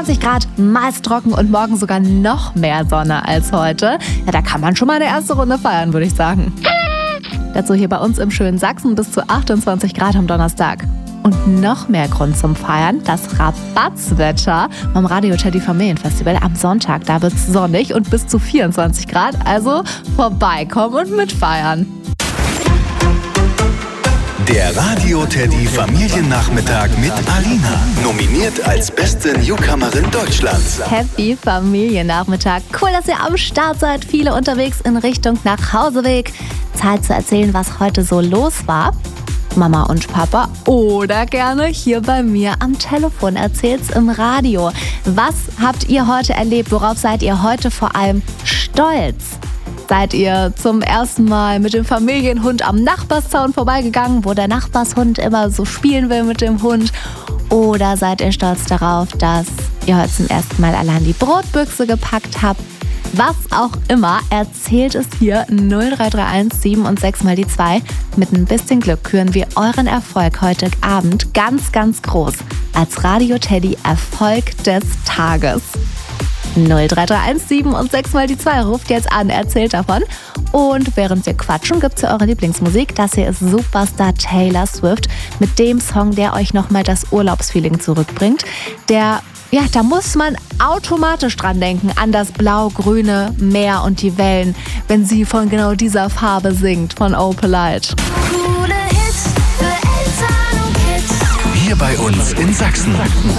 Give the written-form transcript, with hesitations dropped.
20 Grad, meist trocken und morgen sogar noch mehr Sonne als heute. Ja, da kann man schon mal eine erste Runde feiern, würde ich sagen. Dazu hier bei uns im schönen Sachsen bis zu 28 Grad am Donnerstag. Und noch mehr Grund zum Feiern, das Rabatzwetter beim Radio Teddy Familienfestival am Sonntag. Da wird es sonnig und bis zu 24 Grad, also vorbeikommen und mitfeiern. Der Radio Teddy Familiennachmittag mit Alina. Nominiert als beste Newcomerin Deutschlands. Happy Familiennachmittag. Cool, dass ihr am Start seid. Viele unterwegs in Richtung Nachhauseweg. Zeit zu erzählen, was heute so los war. Mama und Papa oder gerne hier bei mir am Telefon. Erzählt's im Radio. Was habt ihr heute erlebt? Worauf seid ihr heute vor allem stolz? Seid ihr zum ersten Mal mit dem Familienhund am Nachbarszaun vorbeigegangen, wo der Nachbarshund immer so spielen will mit dem Hund? Oder seid ihr stolz darauf, dass ihr heute zum ersten Mal allein die Brotbüchse gepackt habt? Was auch immer, erzählt es hier 0331 7 und 6 mal die 2. Mit ein bisschen Glück küren wir euren Erfolg heute Abend ganz, ganz groß als Radio Teddy Erfolg des Tages. 0331 7 und 6 mal die 2. Ruft jetzt an, erzählt davon. Und während wir quatschen, gibt's ja eure Lieblingsmusik. Das hier ist Superstar Taylor Swift mit dem Song, der euch nochmal das Urlaubsfeeling zurückbringt. Da muss man automatisch dran denken, an das blau-grüne Meer und die Wellen, wenn sie von genau dieser Farbe singt, von Opalite. Coole Hits für Eltern und Kids. Hier bei uns in Sachsen.